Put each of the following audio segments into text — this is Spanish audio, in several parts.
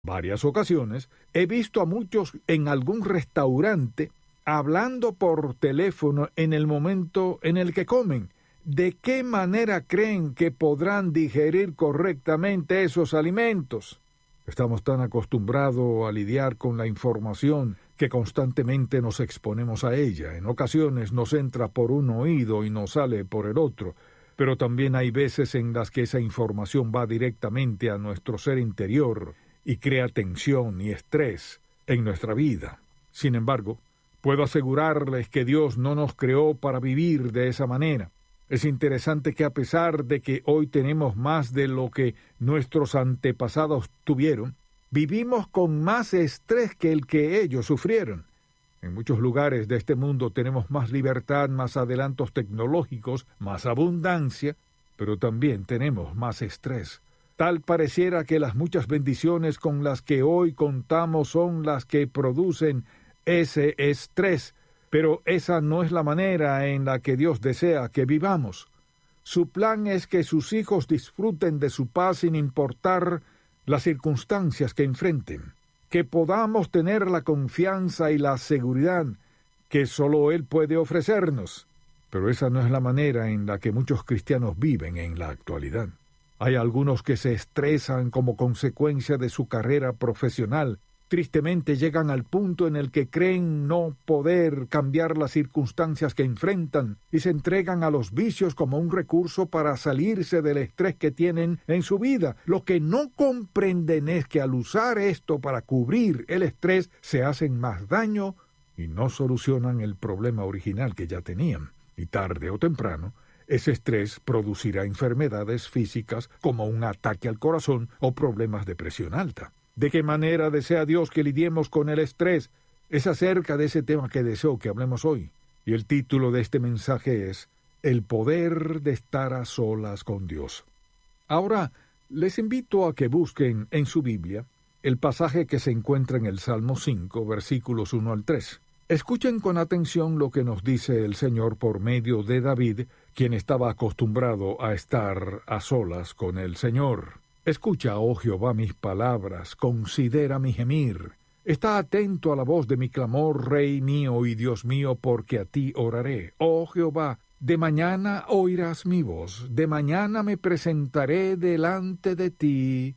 varias ocasiones he visto a muchos en algún restaurante hablando por teléfono en el momento en el que comen. ¿De qué manera creen que podrán digerir correctamente esos alimentos? Estamos tan acostumbrados a lidiar con la información que constantemente nos exponemos a ella. En ocasiones nos entra por un oído y nos sale por el otro, pero también hay veces en las que esa información va directamente a nuestro ser interior y crea tensión y estrés en nuestra vida. Sin embargo, puedo asegurarles que Dios no nos creó para vivir de esa manera. Es interesante que a pesar de que hoy tenemos más de lo que nuestros antepasados tuvieron, vivimos con más estrés que el que ellos sufrieron. En muchos lugares de este mundo tenemos más libertad, más adelantos tecnológicos, más abundancia, pero también tenemos más estrés. Tal pareciera que las muchas bendiciones con las que hoy contamos son las que producen ese estrés, pero esa no es la manera en la que Dios desea que vivamos. Su plan es que sus hijos disfruten de su paz sin importar las circunstancias que enfrenten, que podamos tener la confianza y la seguridad que solo Él puede ofrecernos. Pero esa no es la manera en la que muchos cristianos viven en la actualidad. Hay algunos que se estresan como consecuencia de su carrera profesional. Tristemente llegan al punto en el que creen no poder cambiar las circunstancias que enfrentan y se entregan a los vicios como un recurso para salirse del estrés que tienen en su vida. Lo que no comprenden es que al usar esto para cubrir el estrés se hacen más daño y no solucionan el problema original que ya tenían. Y tarde o temprano, ese estrés producirá enfermedades físicas como un ataque al corazón o problemas de presión alta. ¿De qué manera desea Dios que lidiemos con el estrés? Es acerca de ese tema que deseo que hablemos hoy. Y el título de este mensaje es El poder de estar a solas con Dios. Ahora, les invito a que busquen en su Biblia el pasaje que se encuentra en el Salmo 5, versículos 1 al 3. Escuchen con atención lo que nos dice el Señor por medio de David, quien estaba acostumbrado a estar a solas con el Señor. Escucha, oh Jehová, mis palabras, considera mi gemir. Está atento a la voz de mi clamor, Rey mío y Dios mío, porque a ti oraré. Oh Jehová, de mañana oirás mi voz, de mañana me presentaré delante de ti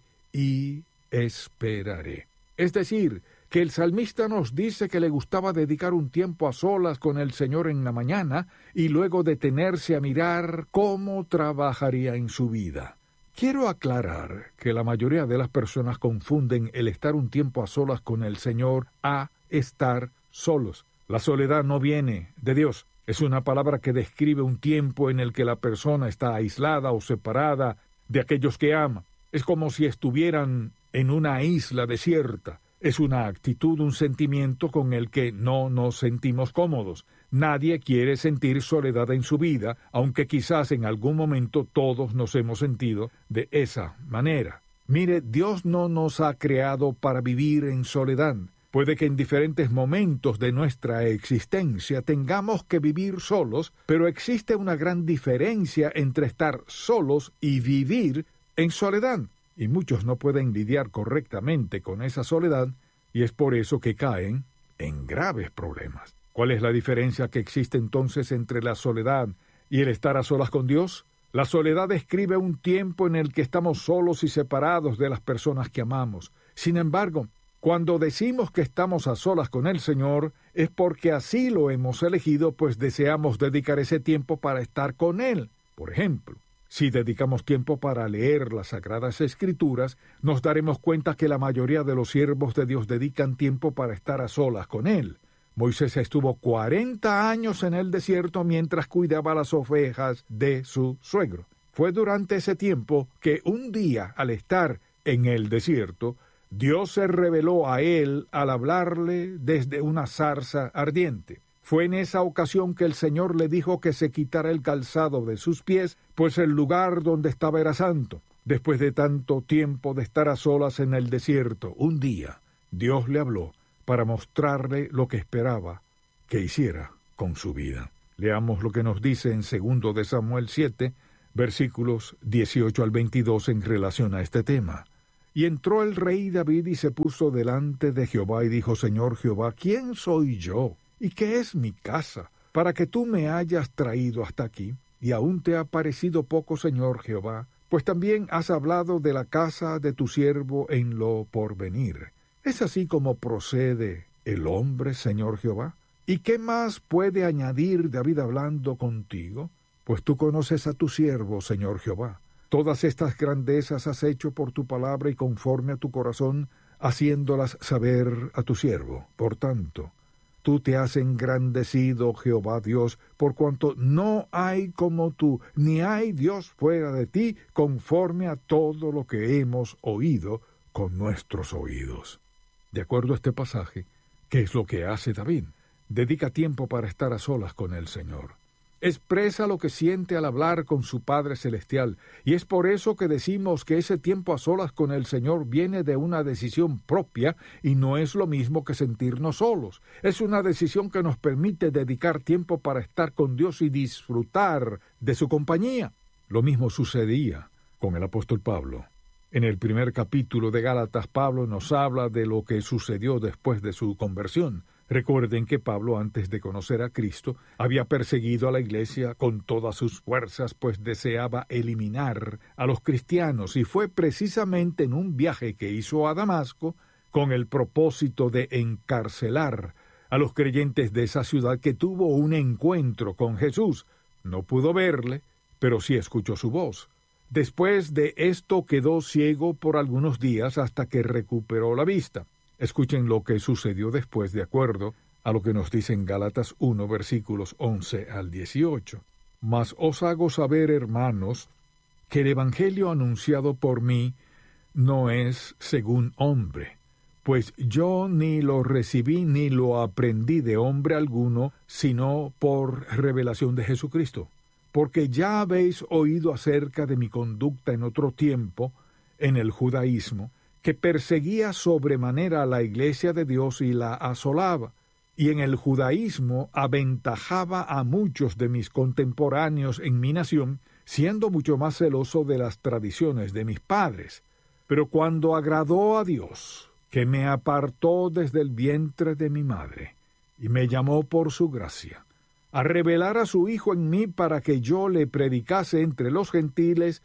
y esperaré. Es decir, que el salmista nos dice que le gustaba dedicar un tiempo a solas con el Señor en la mañana y luego detenerse a mirar cómo trabajaría en su vida. Quiero aclarar que la mayoría de las personas confunden el estar un tiempo a solas con el Señor a estar solos. La soledad no viene de Dios. Es una palabra que describe un tiempo en el que la persona está aislada o separada de aquellos que ama. Es como si estuvieran en una isla desierta. Es una actitud, un sentimiento con el que no nos sentimos cómodos. Nadie quiere sentir soledad en su vida, aunque quizás en algún momento todos nos hemos sentido de esa manera. Mire, Dios no nos ha creado para vivir en soledad. Puede que en diferentes momentos de nuestra existencia tengamos que vivir solos, pero existe una gran diferencia entre estar solos y vivir en soledad. Y muchos no pueden lidiar correctamente con esa soledad, y es por eso que caen en graves problemas. ¿Cuál es la diferencia que existe entonces entre la soledad y el estar a solas con Dios? La soledad describe un tiempo en el que estamos solos y separados de las personas que amamos. Sin embargo, cuando decimos que estamos a solas con el Señor, es porque así lo hemos elegido, pues deseamos dedicar ese tiempo para estar con Él. Por ejemplo, si dedicamos tiempo para leer las Sagradas Escrituras, nos daremos cuenta que la mayoría de los siervos de Dios dedican tiempo para estar a solas con Él. Moisés estuvo 40 años en el desierto mientras cuidaba las ovejas de su suegro. Fue durante ese tiempo que un día, al estar en el desierto, Dios se reveló a él al hablarle desde una zarza ardiente. Fue en esa ocasión que el Señor le dijo que se quitara el calzado de sus pies, pues el lugar donde estaba era santo. Después de tanto tiempo de estar a solas en el desierto, un día Dios le habló para mostrarle lo que esperaba que hiciera con su vida. Leamos lo que nos dice en 2 de Samuel 7, versículos 18 al 22 en relación a este tema. Y entró el rey David y se puso delante de Jehová y dijo: Señor Jehová, ¿quién soy yo? ¿Y qué es mi casa, para que tú me hayas traído hasta aquí? Y aún te ha parecido poco, Señor Jehová, pues también has hablado de la casa de tu siervo en lo porvenir. ¿Es así como procede el hombre, Señor Jehová? ¿Y qué más puede añadir David hablando contigo? Pues tú conoces a tu siervo, Señor Jehová. Todas estas grandezas has hecho por tu palabra y conforme a tu corazón, haciéndolas saber a tu siervo. Por tanto, tú te has engrandecido, Jehová Dios, por cuanto no hay como tú, ni hay Dios fuera de ti, conforme a todo lo que hemos oído con nuestros oídos. De acuerdo a este pasaje, ¿qué es lo que hace David? Dedica tiempo para estar a solas con el Señor. Expresa lo que siente al hablar con su Padre Celestial, y es por eso que decimos que ese tiempo a solas con el Señor viene de una decisión propia y no es lo mismo que sentirnos solos. Es una decisión que nos permite dedicar tiempo para estar con Dios y disfrutar de su compañía. Lo mismo sucedía con el apóstol Pablo. En el primer capítulo de Gálatas, Pablo nos habla de lo que sucedió después de su conversión. Recuerden que Pablo, antes de conocer a Cristo, había perseguido a la iglesia con todas sus fuerzas, pues deseaba eliminar a los cristianos, y fue precisamente en un viaje que hizo a Damasco con el propósito de encarcelar a los creyentes de esa ciudad que tuvo un encuentro con Jesús. No pudo verle, pero sí escuchó su voz. Después de esto quedó ciego por algunos días hasta que recuperó la vista. Escuchen lo que sucedió después de acuerdo a lo que nos dice en Gálatas 1, versículos 11 al 18. Mas os hago saber, hermanos, que el evangelio anunciado por mí no es según hombre, pues yo ni lo recibí ni lo aprendí de hombre alguno, sino por revelación de Jesucristo. Porque ya habéis oído acerca de mi conducta en otro tiempo, en el judaísmo, que perseguía sobremanera a la iglesia de Dios y la asolaba, y en el judaísmo aventajaba a muchos de mis contemporáneos en mi nación, siendo mucho más celoso de las tradiciones de mis padres. Pero cuando agradó a Dios, que me apartó desde el vientre de mi madre, y me llamó por su gracia, a revelar a su Hijo en mí para que yo le predicase entre los gentiles,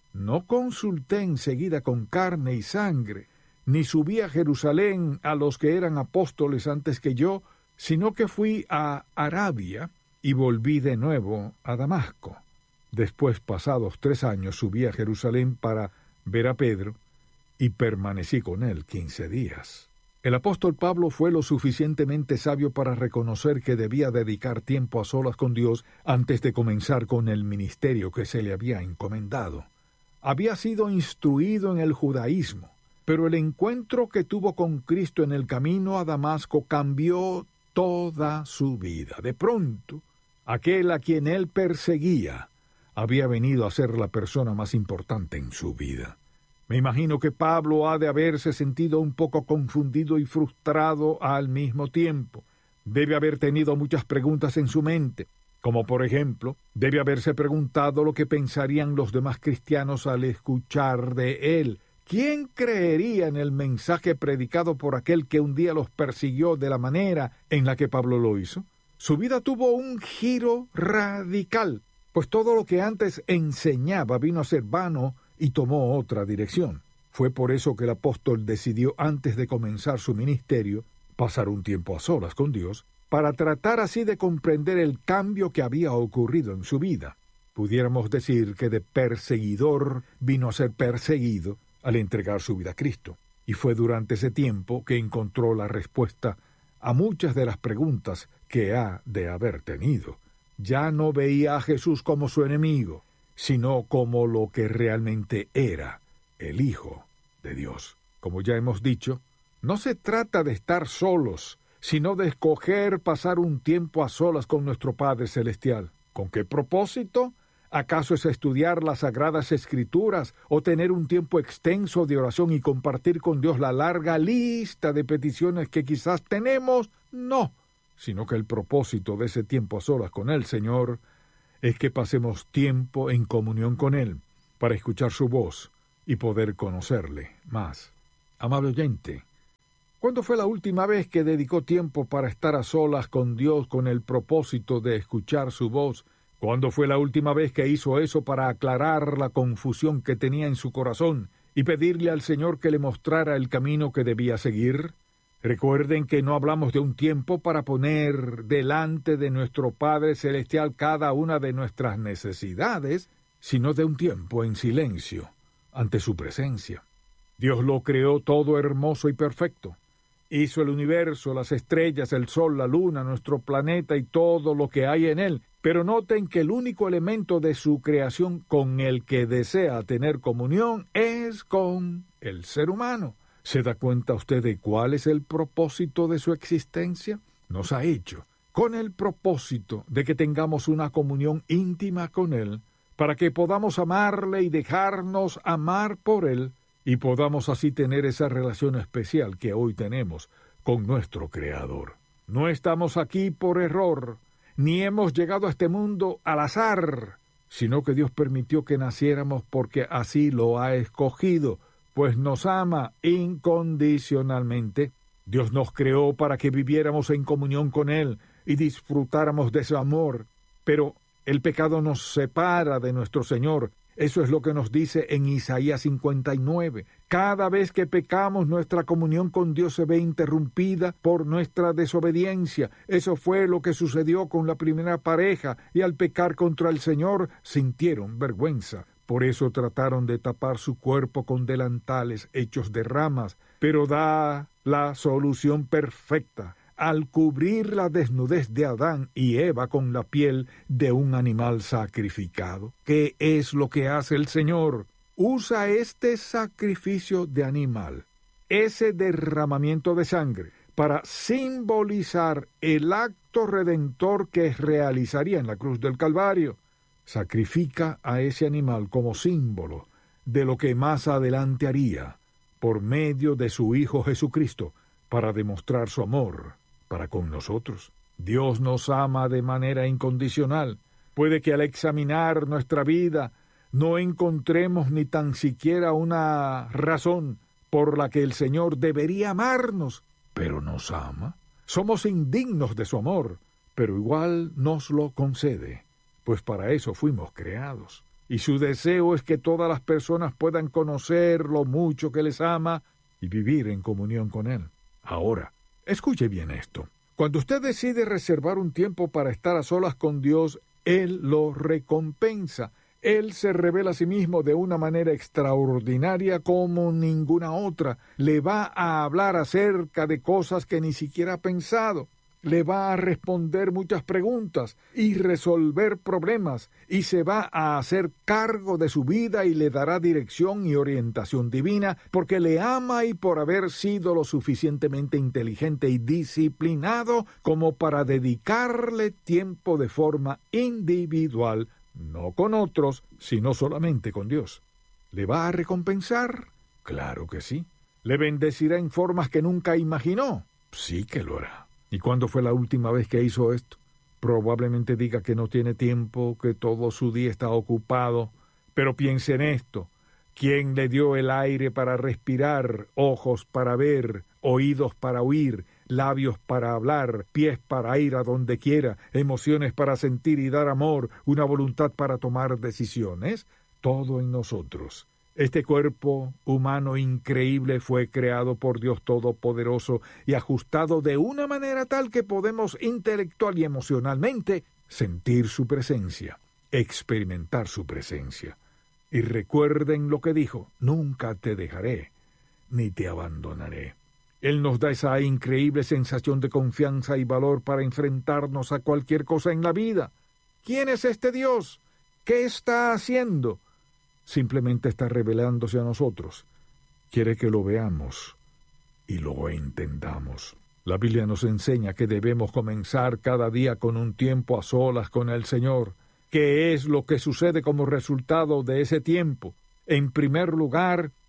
no consulté enseguida con carne y sangre, ni subí a Jerusalén a los que eran apóstoles antes que yo, sino que fui a Arabia y volví de nuevo a Damasco. Después, pasados 3 años, subí a Jerusalén para ver a Pedro y permanecí con él 15 días. El apóstol Pablo fue lo suficientemente sabio para reconocer que debía dedicar tiempo a solas con Dios antes de comenzar con el ministerio que se le había encomendado. Había sido instruido en el judaísmo, pero el encuentro que tuvo con Cristo en el camino a Damasco cambió toda su vida. De pronto, aquel a quien él perseguía había venido a ser la persona más importante en su vida. Me imagino que Pablo ha de haberse sentido un poco confundido y frustrado al mismo tiempo. Debe haber tenido muchas preguntas en su mente, como por ejemplo, debe haberse preguntado lo que pensarían los demás cristianos al escuchar de él. ¿Quién creería en el mensaje predicado por aquel que un día los persiguió de la manera en la que Pablo lo hizo? Su vida tuvo un giro radical, pues todo lo que antes enseñaba vino a ser vano y tomó otra dirección. Fue por eso que el apóstol decidió, antes de comenzar su ministerio, pasar un tiempo a solas con Dios, para tratar así de comprender el cambio que había ocurrido en su vida. Pudiéramos decir que de perseguidor vino a ser perseguido al entregar su vida a Cristo, y fue durante ese tiempo que encontró la respuesta a muchas de las preguntas que ha de haber tenido. Ya no veía a Jesús como su enemigo, sino como lo que realmente era, el Hijo de Dios. Como ya hemos dicho, no se trata de estar solos, sino de escoger pasar un tiempo a solas con nuestro Padre Celestial. ¿Con qué propósito? ¿Acaso es estudiar las Sagradas Escrituras o tener un tiempo extenso de oración y compartir con Dios la larga lista de peticiones que quizás tenemos? No, sino que el propósito de ese tiempo a solas con el Señor es que pasemos tiempo en comunión con Él, para escuchar su voz y poder conocerle más. Amable oyente, ¿cuándo fue la última vez que dedicó tiempo para estar a solas con Dios con el propósito de escuchar su voz? ¿Cuándo fue la última vez que hizo eso para aclarar la confusión que tenía en su corazón y pedirle al Señor que le mostrara el camino que debía seguir? Recuerden que no hablamos de un tiempo para poner delante de nuestro Padre Celestial cada una de nuestras necesidades, sino de un tiempo en silencio ante su presencia. Dios lo creó todo hermoso y perfecto. Hizo el universo, las estrellas, el sol, la luna, nuestro planeta y todo lo que hay en él. Pero noten que el único elemento de su creación con el que desea tener comunión es con el ser humano. ¿Se da cuenta usted de cuál es el propósito de su existencia? Nos ha hecho con el propósito de que tengamos una comunión íntima con Él, para que podamos amarle y dejarnos amar por Él, y podamos así tener esa relación especial que hoy tenemos con nuestro Creador. No estamos aquí por error, ni hemos llegado a este mundo al azar, sino que Dios permitió que naciéramos porque así lo ha escogido, pues nos ama incondicionalmente. Dios nos creó para que viviéramos en comunión con Él y disfrutáramos de su amor, pero el pecado nos separa de nuestro Señor. Eso es lo que nos dice en Isaías 59. Cada vez que pecamos, nuestra comunión con Dios se ve interrumpida por nuestra desobediencia. Eso fue lo que sucedió con la primera pareja, y al pecar contra el Señor sintieron vergüenza. Por eso trataron de tapar su cuerpo con delantales hechos de ramas, pero da la solución perfecta al cubrir la desnudez de Adán y Eva con la piel de un animal sacrificado. ¿Qué es lo que hace el Señor? Usa este sacrificio de animal, ese derramamiento de sangre, para simbolizar el acto redentor que realizaría en la cruz del Calvario. Sacrifica a ese animal como símbolo de lo que más adelante haría por medio de su Hijo Jesucristo para demostrar su amor para con nosotros. Dios nos ama de manera incondicional. Puede que al examinar nuestra vida no encontremos ni tan siquiera una razón por la que el Señor debería amarnos, pero nos ama. Somos indignos de su amor, pero igual nos lo concede, pues para eso fuimos creados. Y su deseo es que todas las personas puedan conocer lo mucho que les ama y vivir en comunión con Él. Ahora, escuche bien esto. Cuando usted decide reservar un tiempo para estar a solas con Dios, Él lo recompensa. Él se revela a sí mismo de una manera extraordinaria como ninguna otra. Le va a hablar acerca de cosas que ni siquiera ha pensado. Le va a responder muchas preguntas y resolver problemas, y se va a hacer cargo de su vida y le dará dirección y orientación divina, porque le ama y por haber sido lo suficientemente inteligente y disciplinado como para dedicarle tiempo de forma individual, no con otros, sino solamente con Dios. ¿Le va a recompensar? Claro que sí. ¿Le bendecirá en formas que nunca imaginó? Sí que lo hará. ¿Y cuándo fue la última vez que hizo esto? Probablemente diga que no tiene tiempo, que todo su día está ocupado, pero piense en esto. ¿Quién le dio el aire para respirar, ojos para ver, oídos para oír, labios para hablar, pies para ir a donde quiera, emociones para sentir y dar amor, una voluntad para tomar decisiones? Todo en nosotros. Este cuerpo humano increíble fue creado por Dios Todopoderoso y ajustado de una manera tal que podemos intelectual y emocionalmente sentir su presencia, experimentar su presencia. Y recuerden lo que dijo: nunca te dejaré ni te abandonaré. Él nos da esa increíble sensación de confianza y valor para enfrentarnos a cualquier cosa en la vida. ¿Quién es este Dios? ¿Qué está haciendo? Simplemente está revelándose a nosotros. Quiere que lo veamos y lo entendamos. La Biblia nos enseña que debemos comenzar cada día con un tiempo a solas con el Señor. ¿Qué es lo que sucede como resultado de ese tiempo? En primer lugar,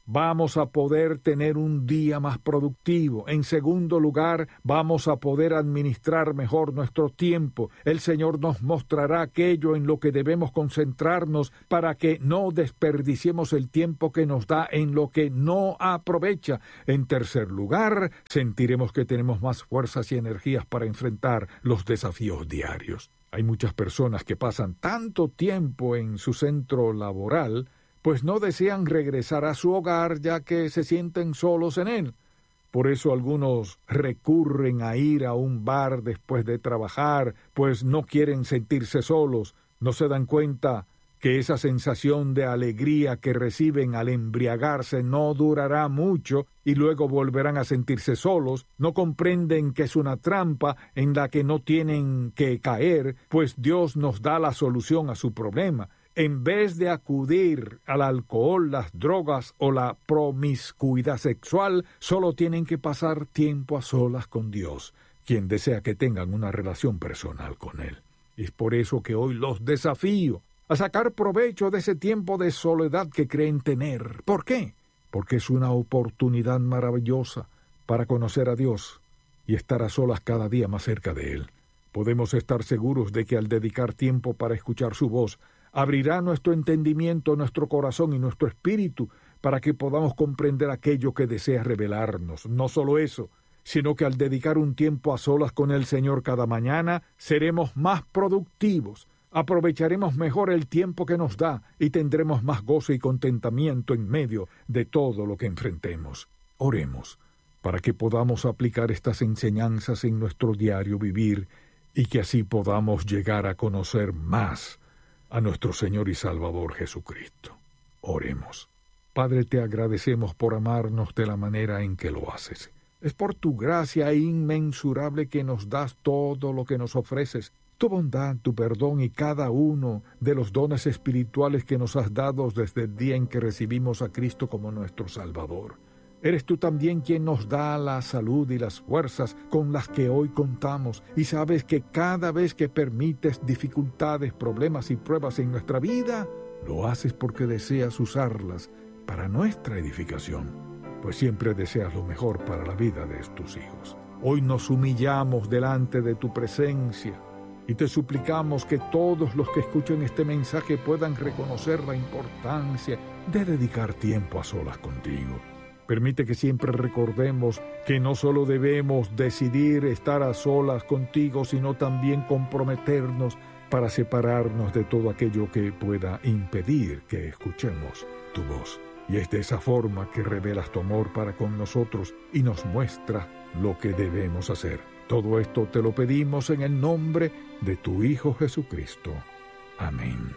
vamos a poder tener un día más productivo. En segundo lugar, vamos a poder administrar mejor nuestro tiempo. El Señor nos mostrará aquello en lo que debemos concentrarnos para que no desperdiciemos el tiempo que nos da en lo que no aprovecha. En tercer lugar, sentiremos que tenemos más fuerzas y energías para enfrentar los desafíos diarios. Hay muchas personas que pasan tanto tiempo en su centro laboral, pues no desean regresar a su hogar ya que se sienten solos en él. Por eso algunos recurren a ir a un bar después de trabajar, pues no quieren sentirse solos, no se dan cuenta que esa sensación de alegría que reciben al embriagarse no durará mucho y luego volverán a sentirse solos, no comprenden que es una trampa en la que no tienen que caer, pues Dios nos da la solución a su problema. En vez de acudir al alcohol, las drogas o la promiscuidad sexual, solo tienen que pasar tiempo a solas con Dios, quien desea que tengan una relación personal con Él. Es por eso que hoy los desafío a sacar provecho de ese tiempo de soledad que creen tener. ¿Por qué? Porque es una oportunidad maravillosa para conocer a Dios y estar a solas cada día más cerca de Él. Podemos estar seguros de que al dedicar tiempo para escuchar su voz, abrirá nuestro entendimiento, nuestro corazón y nuestro espíritu para que podamos comprender aquello que desea revelarnos. No solo eso, sino que al dedicar un tiempo a solas con el Señor cada mañana, seremos más productivos, aprovecharemos mejor el tiempo que nos da y tendremos más gozo y contentamiento en medio de todo lo que enfrentemos. Oremos para que podamos aplicar estas enseñanzas en nuestro diario vivir y que así podamos llegar a conocer más a nuestro Señor y Salvador Jesucristo. Oremos. Padre, te agradecemos por amarnos de la manera en que lo haces. Es por tu gracia inmensurable que nos das todo lo que nos ofreces, tu bondad, tu perdón y cada uno de los dones espirituales que nos has dado desde el día en que recibimos a Cristo como nuestro Salvador. Eres tú también quien nos da la salud y las fuerzas con las que hoy contamos, y sabes que cada vez que permites dificultades, problemas y pruebas en nuestra vida, lo haces porque deseas usarlas para nuestra edificación, pues siempre deseas lo mejor para la vida de tus hijos. Hoy nos humillamos delante de tu presencia y te suplicamos que todos los que escuchen este mensaje puedan reconocer la importancia de dedicar tiempo a solas contigo. Permite que siempre recordemos que no solo debemos decidir estar a solas contigo, sino también comprometernos para separarnos de todo aquello que pueda impedir que escuchemos tu voz. Y es de esa forma que revelas tu amor para con nosotros y nos muestra lo que debemos hacer. Todo esto te lo pedimos en el nombre de tu Hijo Jesucristo. Amén.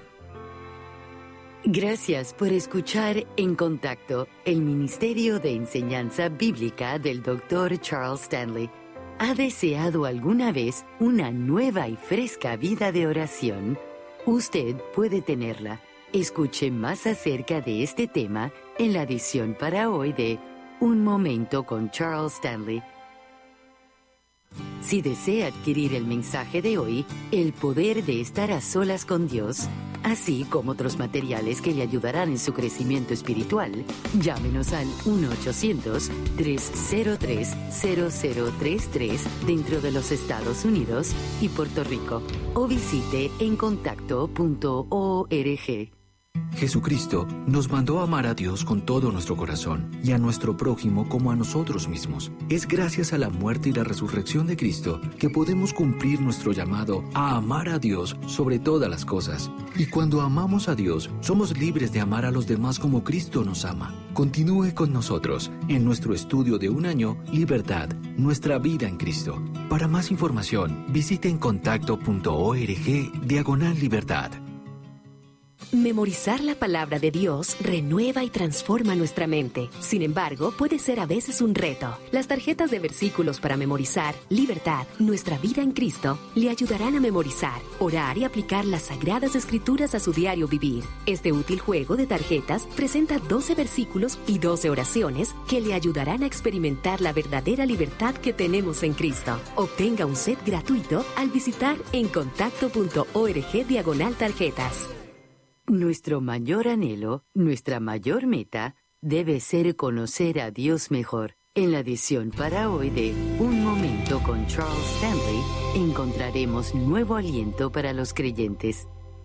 Gracias por escuchar En Contacto, el Ministerio de Enseñanza Bíblica del Dr. Charles Stanley. ¿Ha deseado alguna vez una nueva y fresca vida de oración? Usted puede tenerla. Escuche más acerca de este tema en la edición para hoy de Un Momento con Charles Stanley. Si desea adquirir el mensaje de hoy, El poder de estar a solas con Dios, así como otros materiales que le ayudarán en su crecimiento espiritual, llámenos al 1-800-303-0033 dentro de los Estados Unidos y Puerto Rico, o visite encontacto.org. Jesucristo nos mandó a amar a Dios con todo nuestro corazón y a nuestro prójimo como a nosotros mismos. Es gracias a la muerte y la resurrección de Cristo que podemos cumplir nuestro llamado a amar a Dios sobre todas las cosas. Y cuando amamos a Dios, somos libres de amar a los demás como Cristo nos ama. Continúe con nosotros en nuestro estudio de un año, Libertad, nuestra vida en Cristo. Para más información, visite encontacto.org/libertad. Memorizar la palabra de Dios renueva y transforma nuestra mente. Sin embargo, puede ser a veces un reto. Las tarjetas de versículos para memorizar, Libertad, nuestra vida en Cristo, le ayudarán a memorizar, orar y aplicar las Sagradas Escrituras a su diario vivir. Este útil juego de tarjetas presenta 12 versículos y 12 oraciones que le ayudarán a experimentar la verdadera libertad que tenemos en Cristo. Obtenga un set gratuito al visitar encontacto.org/tarjetas. Nuestro mayor anhelo, nuestra mayor meta, debe ser conocer a Dios mejor. En la edición para hoy de Un Momento con Charles Stanley, encontraremos nuevo aliento para los creyentes.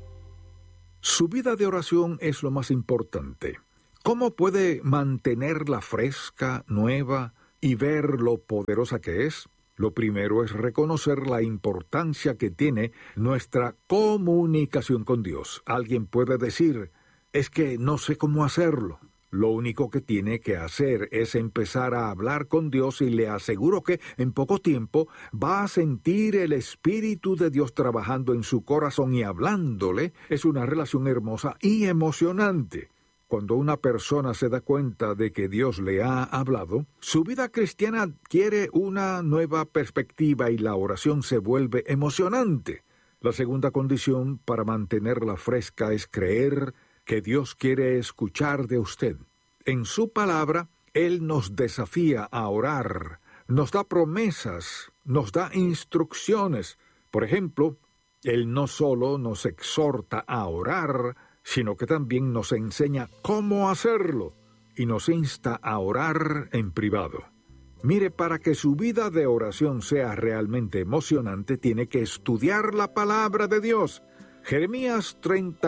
Su vida de oración es lo más importante. ¿Cómo puede mantenerla fresca, nueva y ver lo poderosa que es? Lo primero es reconocer la importancia que tiene nuestra comunicación con Dios. Alguien puede decir, es que no sé cómo hacerlo. Lo único que tiene que hacer es empezar a hablar con Dios y le aseguro que en poco tiempo va a sentir el Espíritu de Dios trabajando en su corazón y hablándole. Es una relación hermosa y emocionante. Cuando una persona se da cuenta de que Dios le ha hablado, su vida cristiana adquiere una nueva perspectiva y la oración se vuelve emocionante. La segunda condición para mantenerla fresca es creer que Dios quiere escuchar de usted. En su palabra, Él nos desafía a orar, nos da promesas, nos da instrucciones. Por ejemplo, Él no solo nos exhorta a orar, sino que también nos enseña cómo hacerlo y nos insta a orar en privado. Mire, para que su vida de oración sea realmente emocionante, tiene que estudiar la palabra de Dios. Jeremías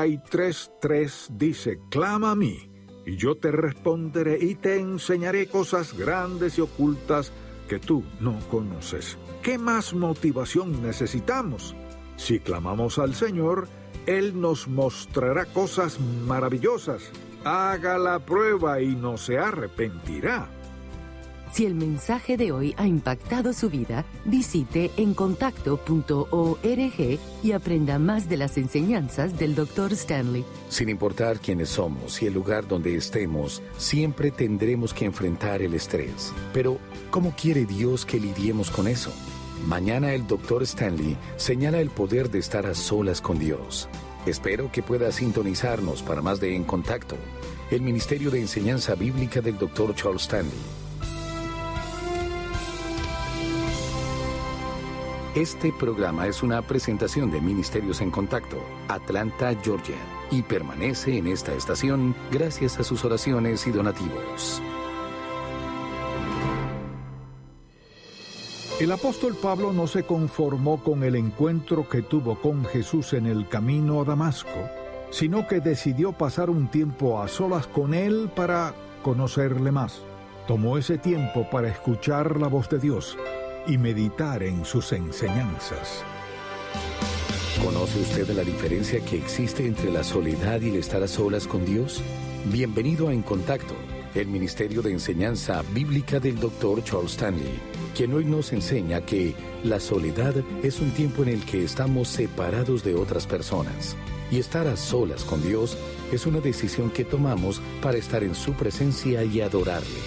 33:3 dice, clama a mí, y yo te responderé y te enseñaré cosas grandes y ocultas que tú no conoces. ¿Qué más motivación necesitamos? Si clamamos al Señor, Él nos mostrará cosas maravillosas. Haga la prueba y no se arrepentirá. Si el mensaje de hoy ha impactado su vida, visite encontacto.org y aprenda más de las enseñanzas del Dr. Stanley. Sin importar quiénes somos y el lugar donde estemos, siempre tendremos que enfrentar el estrés. Pero, ¿cómo quiere Dios que lidiemos con eso? Mañana el Dr. Stanley señala el poder de estar a solas con Dios. Espero que pueda sintonizarnos para más de En Contacto, el Ministerio de Enseñanza Bíblica del Dr. Charles Stanley. Este programa es una presentación de Ministerios en Contacto, Atlanta, Georgia, y permanece en esta estación gracias a sus oraciones y donativos. El apóstol Pablo no se conformó con el encuentro que tuvo con Jesús en el camino a Damasco, sino que decidió pasar un tiempo a solas con él para conocerle más. Tomó ese tiempo para escuchar la voz de Dios y meditar en sus enseñanzas. ¿Conoce usted la diferencia que existe entre la soledad y el estar a solas con Dios? Bienvenido a En Contacto, el Ministerio de Enseñanza Bíblica del Dr. Charles Stanley, quien hoy nos enseña que la soledad es un tiempo en el que estamos separados de otras personas, y estar a solas con Dios es una decisión que tomamos para estar en su presencia y adorarle.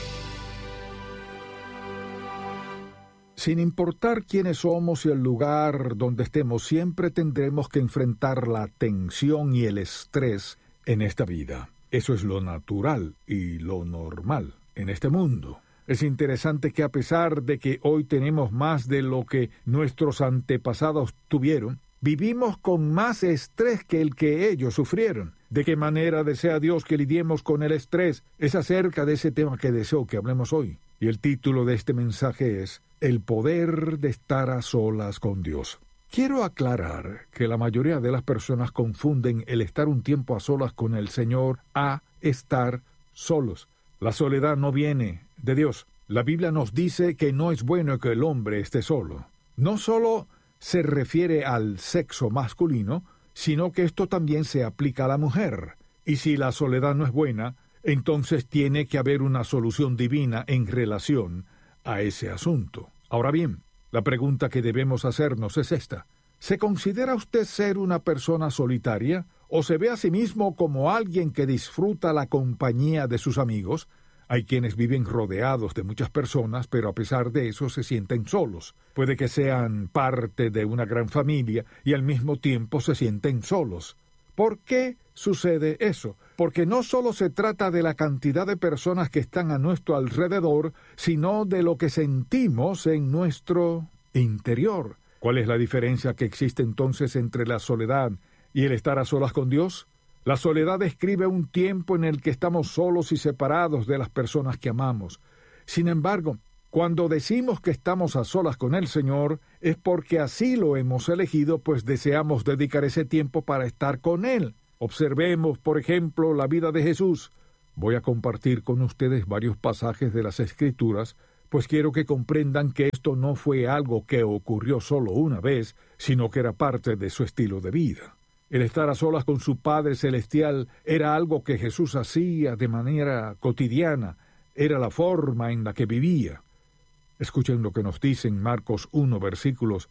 Sin importar quiénes somos y el lugar donde estemos, siempre tendremos que enfrentar la tensión y el estrés en esta vida. Eso es lo natural y lo normal en este mundo. Es interesante que a pesar de que hoy tenemos más de lo que nuestros antepasados tuvieron, vivimos con más estrés que el que ellos sufrieron. ¿De qué manera desea Dios que lidiemos con el estrés? Es acerca de ese tema que deseo que hablemos hoy. Y el título de este mensaje es El poder de estar a solas con Dios. Quiero aclarar que la mayoría de las personas confunden el estar un tiempo a solas con el Señor a estar solos. La soledad no viene de Dios. La Biblia nos dice que no es bueno que el hombre esté solo. No solo se refiere al sexo masculino, sino que esto también se aplica a la mujer. Y si la soledad no es buena, entonces tiene que haber una solución divina en relación a ese asunto. Ahora bien, la pregunta que debemos hacernos es esta. ¿Se considera usted ser una persona solitaria o se ve a sí mismo como alguien que disfruta la compañía de sus amigos? Hay quienes viven rodeados de muchas personas, pero a pesar de eso se sienten solos. Puede que sean parte de una gran familia y al mismo tiempo se sienten solos. ¿Por qué sucede eso? Porque no solo se trata de la cantidad de personas que están a nuestro alrededor, sino de lo que sentimos en nuestro interior. ¿Cuál es la diferencia que existe entonces entre la soledad y el estar a solas con Dios? La soledad describe un tiempo en el que estamos solos y separados de las personas que amamos. Sin embargo, cuando decimos que estamos a solas con el Señor, es porque así lo hemos elegido, pues deseamos dedicar ese tiempo para estar con Él. Observemos, por ejemplo, la vida de Jesús. Voy a compartir con ustedes varios pasajes de las Escrituras, pues quiero que comprendan que esto no fue algo que ocurrió solo una vez, sino que era parte de su estilo de vida. El estar a solas con su Padre Celestial era algo que Jesús hacía de manera cotidiana, era la forma en la que vivía. Escuchen lo que nos dice en Marcos 1, versículos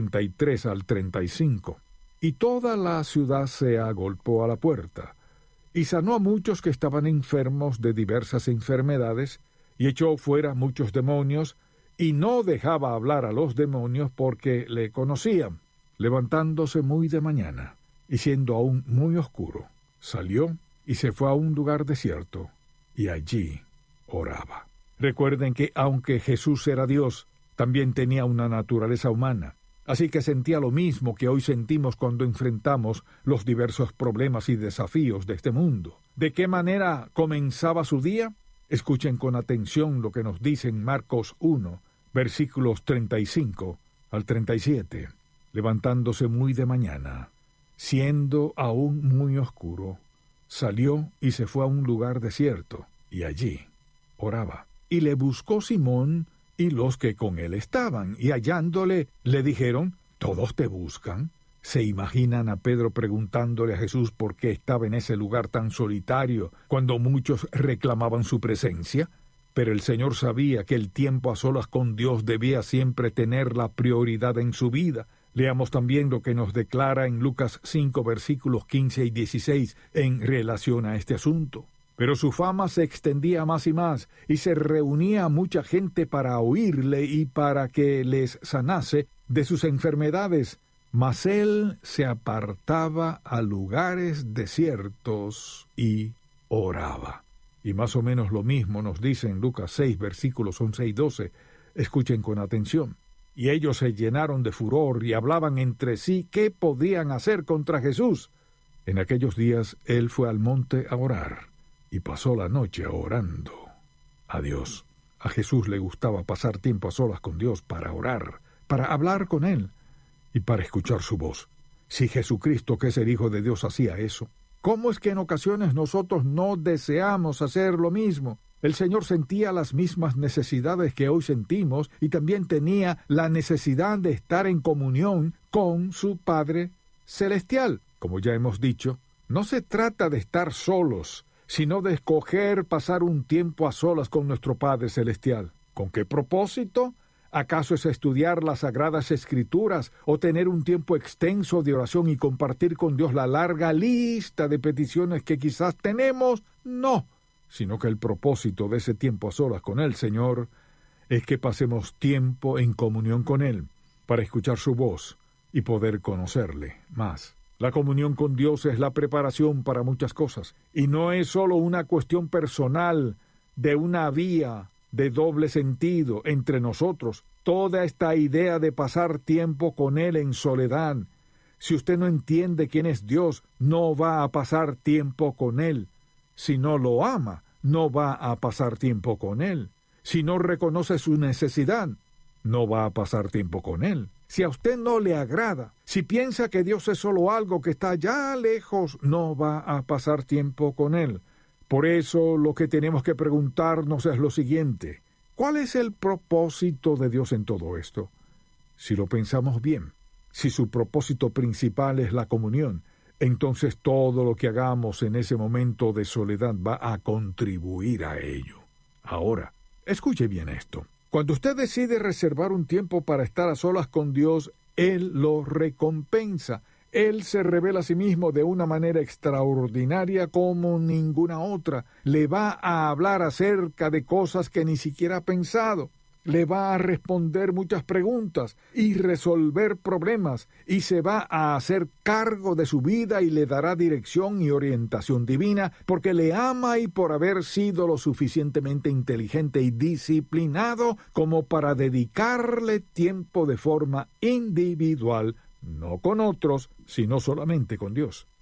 33 al 35. Y toda la ciudad se agolpó a la puerta, y sanó a muchos que estaban enfermos de diversas enfermedades, y echó fuera muchos demonios, y no dejaba hablar a los demonios porque le conocían. Levantándose muy de mañana, y siendo aún muy oscuro, salió y se fue a un lugar desierto, y allí oraba. Recuerden que aunque Jesús era Dios, también tenía una naturaleza humana, así que sentía lo mismo que hoy sentimos cuando enfrentamos los diversos problemas y desafíos de este mundo. ¿De qué manera comenzaba su día? Escuchen con atención lo que nos dice en Marcos 1, versículos 35 al 37. Levantándose muy de mañana, siendo aún muy oscuro, salió y se fue a un lugar desierto, y allí oraba. Y le buscó Simón y los que con él estaban, y hallándole, le dijeron, ¿todos te buscan? ¿Se imaginan a Pedro preguntándole a Jesús por qué estaba en ese lugar tan solitario cuando muchos reclamaban su presencia? Pero el Señor sabía que el tiempo a solas con Dios debía siempre tener la prioridad en su vida. Leamos también lo que nos declara en Lucas 5, versículos 15 y 16 en relación a este asunto. Pero su fama se extendía más y más, y se reunía mucha gente para oírle y para que les sanase de sus enfermedades. Mas él se apartaba a lugares desiertos y oraba. Y más o menos lo mismo nos dice en Lucas 6, versículos 11 y 12. Escuchen con atención. Y ellos se llenaron de furor y hablaban entre sí qué podían hacer contra Jesús. En aquellos días él fue al monte a orar, y pasó la noche orando a Dios. A Jesús le gustaba pasar tiempo a solas con Dios para orar, para hablar con Él y para escuchar su voz. Si Jesucristo, que es el Hijo de Dios, hacía eso, ¿cómo es que en ocasiones nosotros no deseamos hacer lo mismo? El Señor sentía las mismas necesidades que hoy sentimos y también tenía la necesidad de estar en comunión con su Padre Celestial. Como ya hemos dicho, no se trata de estar solos, sino de escoger pasar un tiempo a solas con nuestro Padre Celestial. ¿Con qué propósito? ¿Acaso es estudiar las Sagradas Escrituras o tener un tiempo extenso de oración y compartir con Dios la larga lista de peticiones que quizás tenemos? No, sino que el propósito de ese tiempo a solas con el Señor es que pasemos tiempo en comunión con Él, para escuchar su voz y poder conocerle más. La comunión con Dios es la preparación para muchas cosas, y no es solo una cuestión personal de una vía de doble sentido entre nosotros. Toda esta idea de pasar tiempo con Él en soledad, si usted no entiende quién es Dios, no va a pasar tiempo con Él. Si no lo ama, no va a pasar tiempo con Él. Si no reconoce su necesidad, no va a pasar tiempo con Él. Si a usted no le agrada, si piensa que Dios es solo algo que está allá lejos, no va a pasar tiempo con Él. Por eso lo que tenemos que preguntarnos es lo siguiente: ¿cuál es el propósito de Dios en todo esto? Si lo pensamos bien, si su propósito principal es la comunión, entonces todo lo que hagamos en ese momento de soledad va a contribuir a ello. Ahora, escuche bien esto. Cuando usted decide reservar un tiempo para estar a solas con Dios, Él lo recompensa. Él se revela a sí mismo de una manera extraordinaria como ninguna otra. Le va a hablar acerca de cosas que ni siquiera ha pensado. Le va a responder muchas preguntas y resolver problemas, y se va a hacer cargo de su vida y le dará dirección y orientación divina, porque le ama y por haber sido lo suficientemente inteligente y disciplinado como para dedicarle tiempo de forma individual, no con otros, sino solamente con Dios.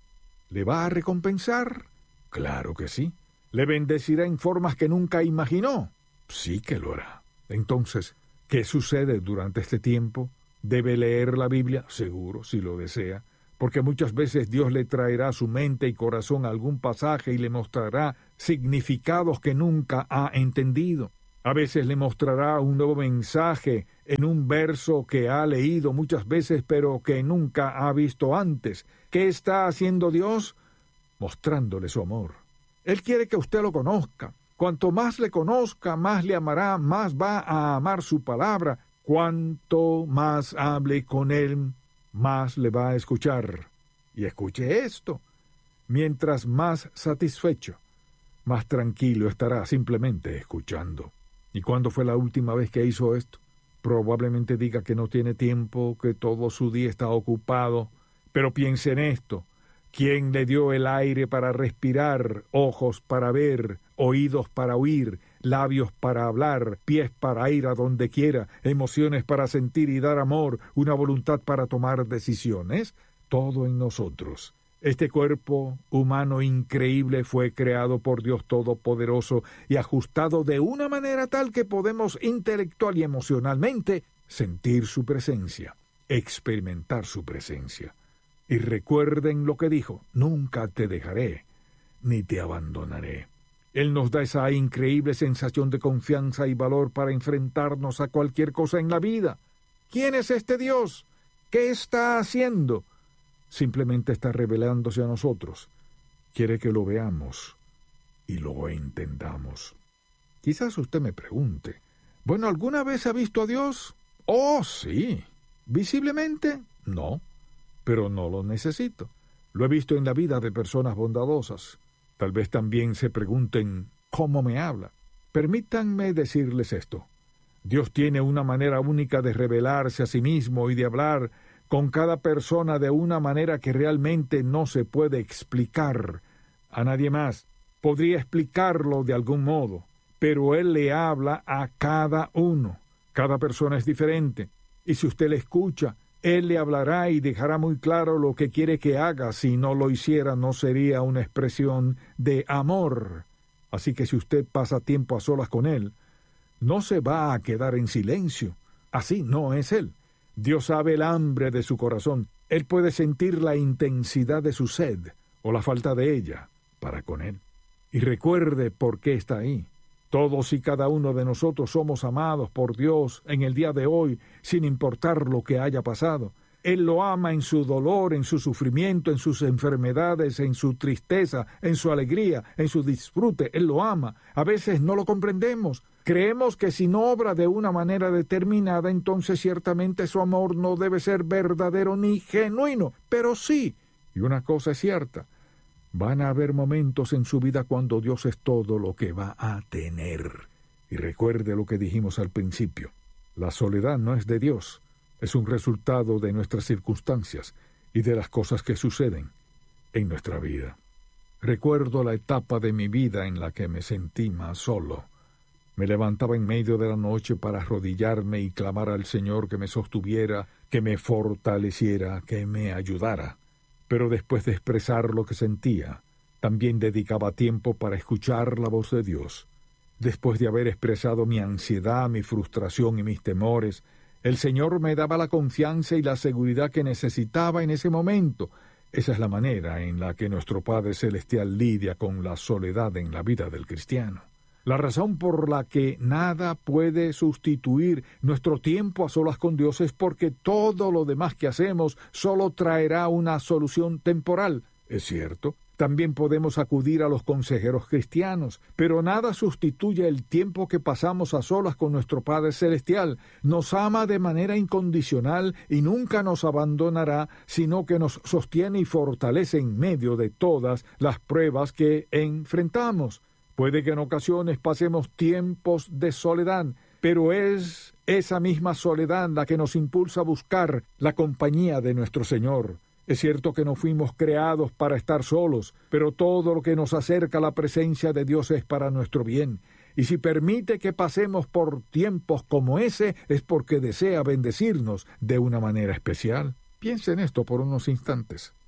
¿Le va a recompensar? Claro que sí. ¿Le bendecirá en formas que nunca imaginó? Sí que lo hará. Entonces, ¿qué sucede durante este tiempo? ¿Debe leer la Biblia? Seguro, si lo desea, porque muchas veces Dios le traerá a su mente y corazón algún pasaje y le mostrará significados que nunca ha entendido. A veces le mostrará un nuevo mensaje en un verso que ha leído muchas veces pero que nunca ha visto antes. ¿Qué está haciendo Dios? Mostrándole su amor. Él quiere que usted lo conozca. Cuanto más le conozca, más le amará, más va a amar su palabra. Cuanto más hable con él, más le va a escuchar. Y escuche esto. Mientras más satisfecho, más tranquilo estará simplemente escuchando. ¿Y cuándo fue la última vez que hizo esto? Probablemente diga que no tiene tiempo, que todo su día está ocupado. Pero piense en esto. ¿Quién le dio el aire para respirar, ojos para ver, oídos para oír, labios para hablar, pies para ir a donde quiera, emociones para sentir y dar amor, una voluntad para tomar decisiones? Todo en nosotros. Este cuerpo humano increíble fue creado por Dios Todopoderoso y ajustado de una manera tal que podemos intelectual y emocionalmente sentir su presencia, experimentar su presencia. Y recuerden lo que dijo: nunca te dejaré, ni te abandonaré. Él nos da esa increíble sensación de confianza y valor para enfrentarnos a cualquier cosa en la vida. ¿Quién es este Dios? ¿Qué está haciendo? Simplemente está revelándose a nosotros. Quiere que lo veamos y lo entendamos. Quizás usted me pregunte, bueno, ¿alguna vez ha visto a Dios? Oh, sí. ¿Visiblemente? No. Pero no lo necesito. Lo he visto en la vida de personas bondadosas. Tal vez también se pregunten, ¿cómo me habla? Permítanme decirles esto. Dios tiene una manera única de revelarse a sí mismo y de hablar con cada persona de una manera que realmente no se puede explicar a nadie más. Podría explicarlo de algún modo, pero Él le habla a cada uno. Cada persona es diferente, y si usted le escucha, Él le hablará y dejará muy claro lo que quiere que haga. Si no lo hiciera, no sería una expresión de amor. Así que si usted pasa tiempo a solas con Él, no se va a quedar en silencio. Así no es Él. Dios sabe el hambre de su corazón. Él puede sentir la intensidad de su sed o la falta de ella para con Él. Y recuerde por qué está ahí. Todos y cada uno de nosotros somos amados por Dios en el día de hoy, sin importar lo que haya pasado. Él lo ama en su dolor, en su sufrimiento, en sus enfermedades, en su tristeza, en su alegría, en su disfrute. Él lo ama. A veces no lo comprendemos. Creemos que si no obra de una manera determinada, entonces ciertamente su amor no debe ser verdadero ni genuino. Pero sí, y una cosa es cierta, van a haber momentos en su vida cuando Dios es todo lo que va a tener. Y recuerde lo que dijimos al principio. La soledad no es de Dios, es un resultado de nuestras circunstancias y de las cosas que suceden en nuestra vida. Recuerdo la etapa de mi vida en la que me sentí más solo. Me levantaba en medio de la noche para arrodillarme y clamar al Señor que me sostuviera, que me fortaleciera, que me ayudara. Pero después de expresar lo que sentía, también dedicaba tiempo para escuchar la voz de Dios. Después de haber expresado mi ansiedad, mi frustración y mis temores, el Señor me daba la confianza y la seguridad que necesitaba en ese momento. Esa es la manera en la que nuestro Padre Celestial lidia con la soledad en la vida del cristiano. La razón por la que nada puede sustituir nuestro tiempo a solas con Dios es porque todo lo demás que hacemos solo traerá una solución temporal. Es cierto, también podemos acudir a los consejeros cristianos, pero nada sustituye el tiempo que pasamos a solas con nuestro Padre Celestial. Nos ama de manera incondicional y nunca nos abandonará, sino que nos sostiene y fortalece en medio de todas las pruebas que enfrentamos. Puede que en ocasiones pasemos tiempos de soledad, pero es esa misma soledad la que nos impulsa a buscar la compañía de nuestro Señor. Es cierto que no fuimos creados para estar solos, pero todo lo que nos acerca a la presencia de Dios es para nuestro bien. Y si permite que pasemos por tiempos como ese, es porque desea bendecirnos de una manera especial. Piense en esto por unos instantes.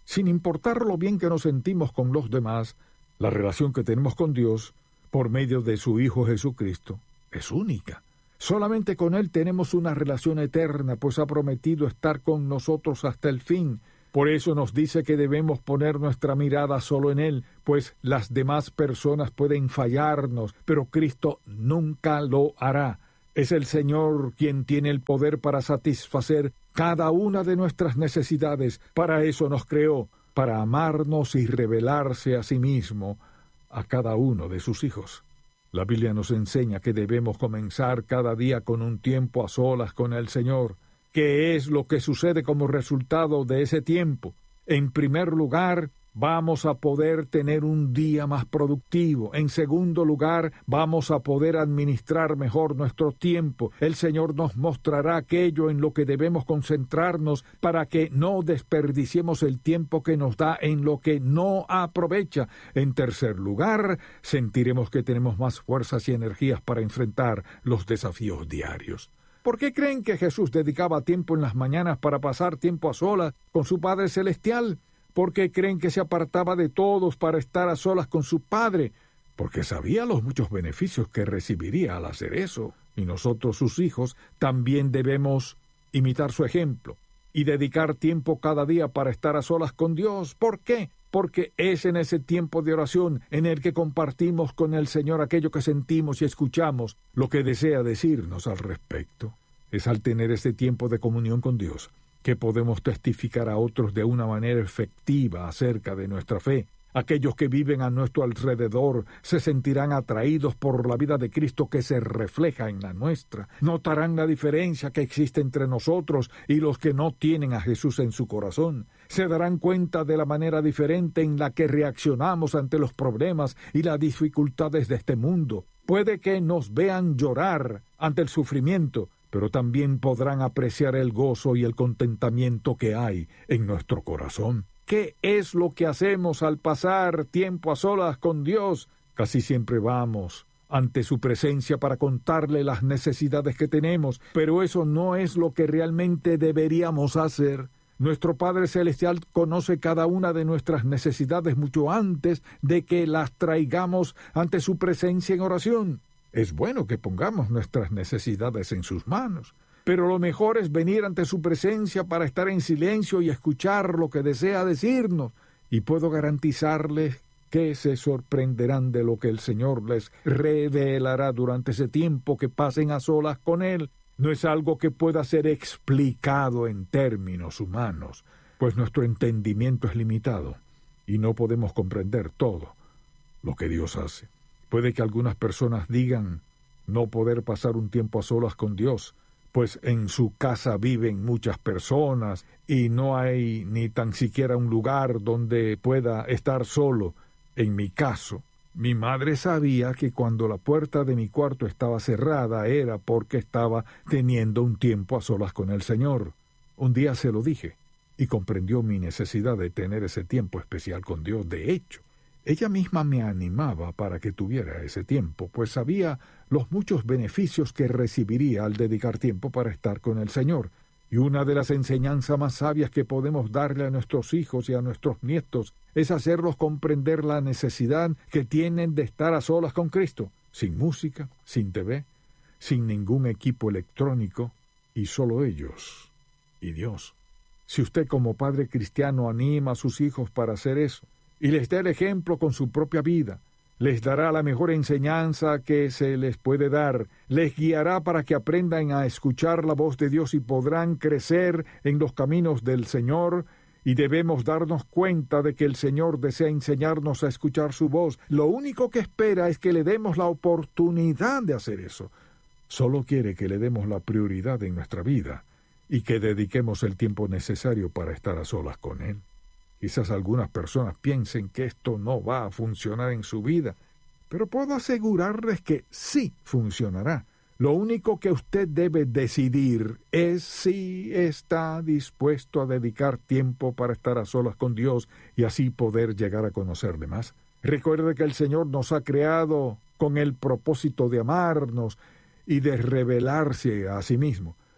sin importar lo bien que nos sentimos con los demás, la relación que tenemos con Dios, por medio de su Hijo Jesucristo, es única. Solamente con Él tenemos una relación eterna, pues ha prometido estar con nosotros hasta el fin. Por eso nos dice que debemos poner nuestra mirada solo en Él, pues las demás personas pueden fallarnos, pero Cristo nunca lo hará. Es el Señor quien tiene el poder para satisfacer cada una de nuestras necesidades. Para eso nos creó, para amarnos y revelarse a sí mismo a cada uno de sus hijos. La Biblia nos enseña que debemos comenzar cada día con un tiempo a solas con el Señor. ¿Qué es lo que sucede como resultado de ese tiempo? En primer lugar, vamos a poder tener un día más productivo. En segundo lugar, vamos a poder administrar mejor nuestro tiempo. El Señor nos mostrará aquello en lo que debemos concentrarnos para que no desperdiciemos el tiempo que nos da en lo que no aprovecha. En tercer lugar, sentiremos que tenemos más fuerzas y energías para enfrentar los desafíos diarios. ¿Por qué creen que Jesús dedicaba tiempo en las mañanas para pasar tiempo a solas con su Padre Celestial? ¿Por qué creen que se apartaba de todos para estar a solas con su Padre? Porque sabía los muchos beneficios que recibiría al hacer eso. Y nosotros, sus hijos, también debemos imitar su ejemplo y dedicar tiempo cada día para estar a solas con Dios. ¿Por qué? Porque es en ese tiempo de oración en el que compartimos con el Señor aquello que sentimos y escuchamos, lo que desea decirnos al respecto. Es al tener este tiempo de comunión con Dios que podemos testificar a otros de una manera efectiva acerca de nuestra fe. Aquellos que viven a nuestro alrededor se sentirán atraídos por la vida de Cristo que se refleja en la nuestra. Notarán la diferencia que existe entre nosotros y los que no tienen a Jesús en su corazón. Se darán cuenta de la manera diferente en la que reaccionamos ante los problemas y las dificultades de este mundo. Puede que nos vean llorar ante el sufrimiento, pero también podrán apreciar el gozo y el contentamiento que hay en nuestro corazón. ¿Qué es lo que hacemos al pasar tiempo a solas con Dios? Casi siempre vamos ante su presencia para contarle las necesidades que tenemos, pero eso no es lo que realmente deberíamos hacer. Nuestro Padre Celestial conoce cada una de nuestras necesidades mucho antes de que las traigamos ante su presencia en oración. Es bueno que pongamos nuestras necesidades en sus manos, pero lo mejor es venir ante su presencia para estar en silencio y escuchar lo que desea decirnos. Y puedo garantizarles que se sorprenderán de lo que el Señor les revelará durante ese tiempo que pasen a solas con Él. No es algo que pueda ser explicado en términos humanos, pues nuestro entendimiento es limitado y no podemos comprender todo lo que Dios hace. Puede que algunas personas digan no poder pasar un tiempo a solas con Dios, pues en su casa viven muchas personas y no hay ni tan siquiera un lugar donde pueda estar solo. En mi caso, mi madre sabía que cuando la puerta de mi cuarto estaba cerrada era porque estaba teniendo un tiempo a solas con el Señor. Un día se lo dije y comprendió mi necesidad de tener ese tiempo especial con Dios. De hecho, ella misma me animaba para que tuviera ese tiempo, pues sabía los muchos beneficios que recibiría al dedicar tiempo para estar con el Señor. Y una de las enseñanzas más sabias que podemos darle a nuestros hijos y a nuestros nietos es hacerlos comprender la necesidad que tienen de estar a solas con Cristo, sin música, sin TV, sin ningún equipo electrónico, y solo ellos y Dios. Si usted como padre cristiano anima a sus hijos para hacer eso, y les da el ejemplo con su propia vida, les dará la mejor enseñanza que se les puede dar, les guiará para que aprendan a escuchar la voz de Dios y podrán crecer en los caminos del Señor, y debemos darnos cuenta de que el Señor desea enseñarnos a escuchar su voz. Lo único que espera es que le demos la oportunidad de hacer eso. Solo quiere que le demos la prioridad en nuestra vida y que dediquemos el tiempo necesario para estar a solas con Él. Quizás algunas personas piensen que esto no va a funcionar en su vida, pero puedo asegurarles que sí funcionará. Lo único que usted debe decidir es si está dispuesto a dedicar tiempo para estar a solas con Dios y así poder llegar a conocerle más. Recuerde que el Señor nos ha creado con el propósito de amarnos y de revelarse a sí mismo.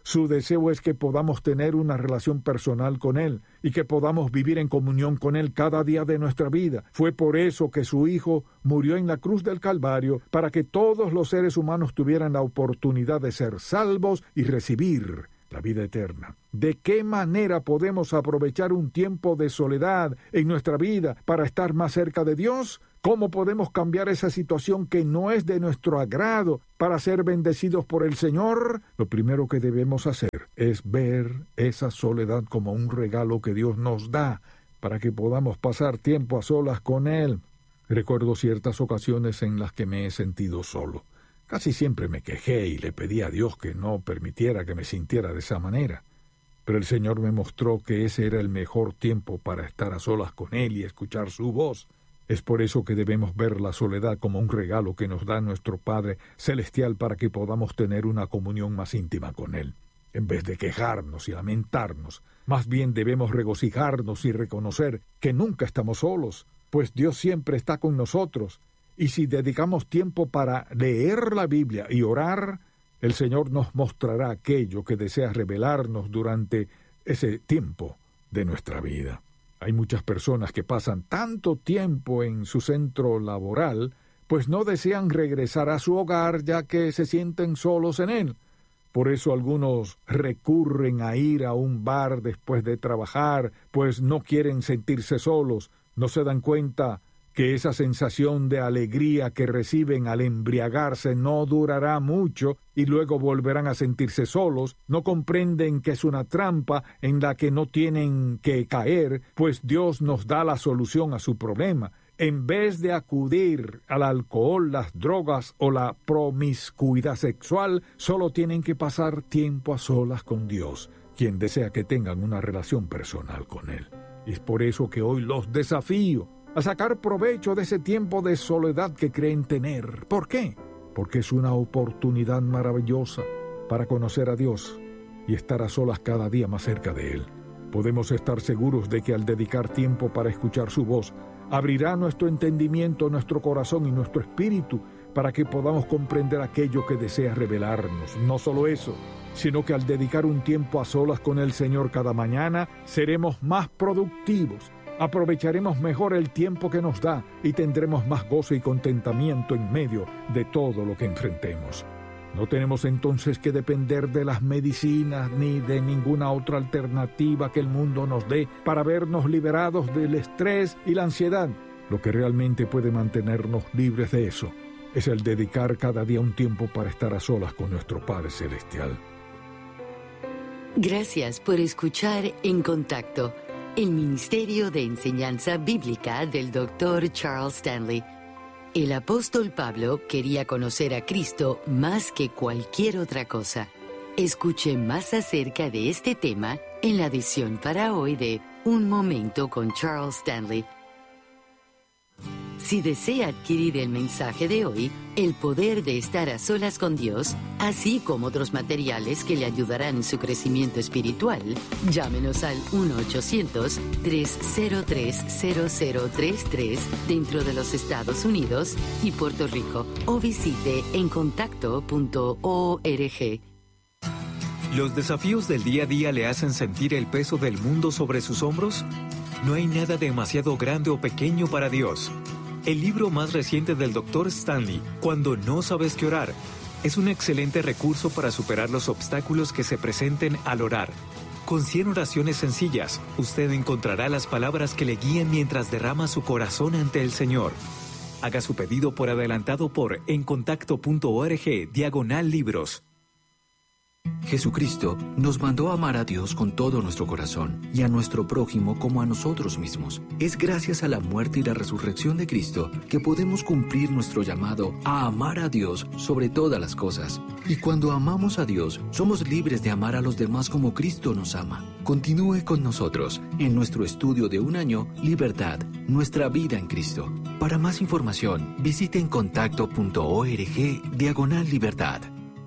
Su deseo es que podamos tener una relación personal con Él y que podamos vivir en comunión con Él cada día de nuestra vida. Fue por eso que su Hijo murió en la cruz del Calvario, para que todos los seres humanos tuvieran la oportunidad de ser salvos y recibir la vida eterna. ¿De qué manera podemos aprovechar un tiempo de soledad en nuestra vida para estar más cerca de Dios? ¿Cómo podemos cambiar esa situación que no es de nuestro agrado para ser bendecidos por el Señor? Lo primero que debemos hacer es ver esa soledad como un regalo que Dios nos da para que podamos pasar tiempo a solas con Él. Recuerdo ciertas ocasiones en las que me he sentido solo. Casi siempre me quejé y le pedí a Dios que no permitiera que me sintiera de esa manera. Pero el Señor me mostró que ese era el mejor tiempo para estar a solas con Él y escuchar su voz. Es por eso que debemos ver la soledad como un regalo que nos da nuestro Padre Celestial para que podamos tener una comunión más íntima con Él. En vez de quejarnos y lamentarnos, más bien debemos regocijarnos y reconocer que nunca estamos solos, pues Dios siempre está con nosotros. Y si dedicamos tiempo para leer la Biblia y orar, el Señor nos mostrará aquello que desea revelarnos durante ese tiempo de nuestra vida. Hay muchas personas que pasan tanto tiempo en su centro laboral, pues no desean regresar a su hogar ya que se sienten solos en él. Por eso algunos recurren a ir a un bar después de trabajar, pues no quieren sentirse solos, no se dan cuenta que esa sensación de alegría que reciben al embriagarse no durará mucho y luego volverán a sentirse solos, no comprenden que es una trampa en la que no tienen que caer, pues Dios nos da la solución a su problema. En vez de acudir al alcohol, las drogas o la promiscuidad sexual, solo tienen que pasar tiempo a solas con Dios, quien desea que tengan una relación personal con Él. Y es por eso que hoy los desafío a sacar provecho de ese tiempo de soledad que creen tener. ¿Por qué? Porque es una oportunidad maravillosa para conocer a Dios y estar a solas cada día más cerca de Él. Podemos estar seguros de que al dedicar tiempo para escuchar su voz, abrirá nuestro entendimiento, nuestro corazón y nuestro espíritu para que podamos comprender aquello que desea revelarnos. No solo eso, sino que al dedicar un tiempo a solas con el Señor cada mañana, seremos más productivos. Aprovecharemos mejor el tiempo que nos da y tendremos más gozo y contentamiento en medio de todo lo que enfrentemos. No tenemos entonces que depender de las medicinas ni de ninguna otra alternativa que el mundo nos dé para vernos liberados del estrés y la ansiedad. Lo que realmente puede mantenernos libres de eso es el dedicar cada día un tiempo para estar a solas con nuestro Padre Celestial. Gracias por escuchar En Contacto, el Ministerio de Enseñanza Bíblica del Dr. Charles Stanley. El apóstol Pablo quería conocer a Cristo más que cualquier otra cosa. Escuche más acerca de este tema en la edición para hoy de Un Momento con Charles Stanley. Si desea adquirir el mensaje de hoy, El poder de estar a solas con Dios, así como otros materiales que le ayudarán en su crecimiento espiritual, llámenos al 1-800-303-0033 dentro de los Estados Unidos y Puerto Rico, o visite encontacto.org. ¿Los desafíos del día a día le hacen sentir el peso del mundo sobre sus hombros? No hay nada demasiado grande o pequeño para Dios. El libro más reciente del Dr. Stanley, Cuando no sabes qué orar, es un excelente recurso para superar los obstáculos que se presenten al orar. Con 100 oraciones sencillas, usted encontrará las palabras que le guíen mientras derrama su corazón ante el Señor. Haga su pedido por adelantado por encontacto.org/libros. Jesucristo nos mandó a amar a Dios con todo nuestro corazón y a nuestro prójimo como a nosotros mismos. Es gracias a la muerte y la resurrección de Cristo que podemos cumplir nuestro llamado a amar a Dios sobre todas las cosas. Y cuando amamos a Dios, somos libres de amar a los demás como Cristo nos ama. Continúe con nosotros en nuestro estudio de un año, Libertad, nuestra vida en Cristo. Para más información, visite encontacto.org/libertad.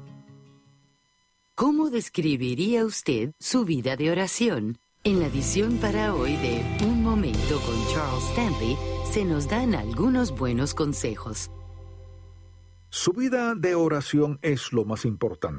¿Cómo describiría usted su vida de oración? En la edición para hoy de Un Momento con Charles Stanley, se nos dan algunos buenos consejos. Su vida de oración es lo más importante.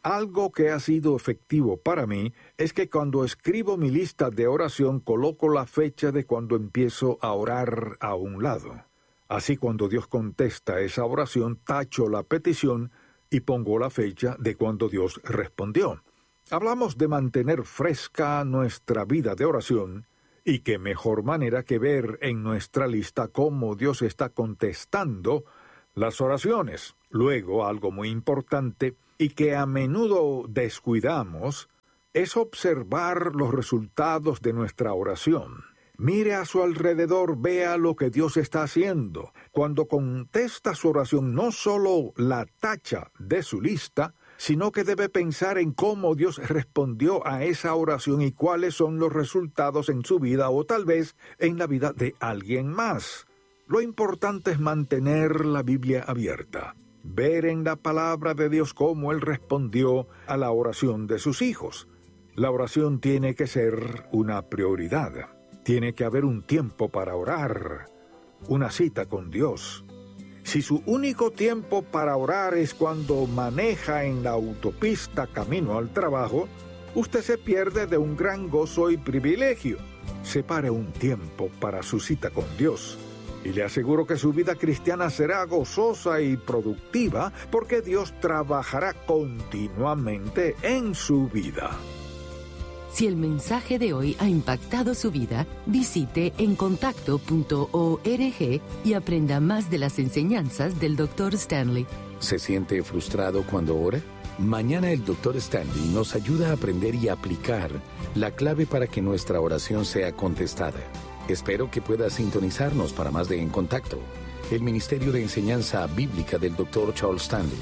Algo que ha sido efectivo para mí es que cuando escribo mi lista de oración coloco la fecha de cuando empiezo a orar a un lado. Así cuando Dios contesta esa oración, tacho la petición y pongo la fecha de cuando Dios respondió. Hablamos de mantener fresca nuestra vida de oración, y qué mejor manera que ver en nuestra lista cómo Dios está contestando las oraciones. Luego, algo muy importante y que a menudo descuidamos es observar los resultados de nuestra oración. Mire a su alrededor, vea lo que Dios está haciendo. Cuando contesta su oración, no solo la tacha de su lista, sino que debe pensar en cómo Dios respondió a esa oración y cuáles son los resultados en su vida o tal vez en la vida de alguien más. Lo importante es mantener la Biblia abierta, ver en la palabra de Dios cómo Él respondió a la oración de sus hijos. La oración tiene que ser una prioridad. Tiene que haber un tiempo para orar, una cita con Dios. Si su único tiempo para orar es cuando maneja en la autopista camino al trabajo, usted se pierde de un gran gozo y privilegio. Separe un tiempo para su cita con Dios. Y le aseguro que su vida cristiana será gozosa y productiva porque Dios trabajará continuamente en su vida. Si el mensaje de hoy ha impactado su vida, visite encontacto.org y aprenda más de las enseñanzas del Dr. Stanley. ¿Se siente frustrado cuando ora? Mañana el Dr. Stanley nos ayuda a aprender y aplicar la clave para que nuestra oración sea contestada. Espero que pueda sintonizarnos para más de En Contacto, el Ministerio de Enseñanza Bíblica del Dr. Charles Stanley.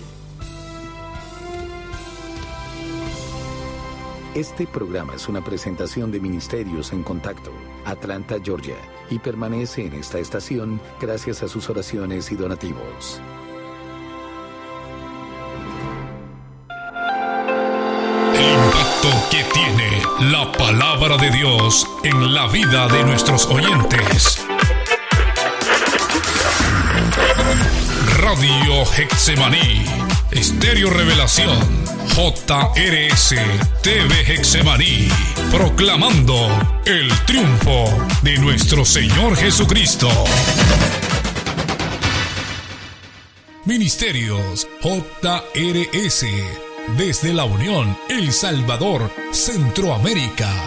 Este programa es una presentación de Ministerios en Contacto, Atlanta, Georgia, y permanece en esta estación gracias a sus oraciones y donativos. El impacto que tiene la palabra de Dios en la vida de nuestros oyentes. Radio Getsemaní, Estéreo Revelación, JRS TV Getsemaní, proclamando el triunfo de nuestro Señor Jesucristo. Ministerios JRS, desde La Unión, El Salvador, Centroamérica.